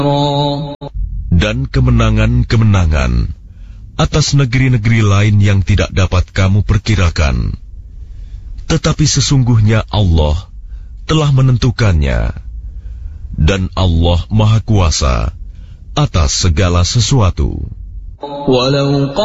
Dan kemenangan-kemenangan atas negeri-negeri lain yang tidak dapat kamu perkirakan. Tetapi sesungguhnya Allah telah menentukannya, dan Allah Maha Kuasa atas segala sesuatu.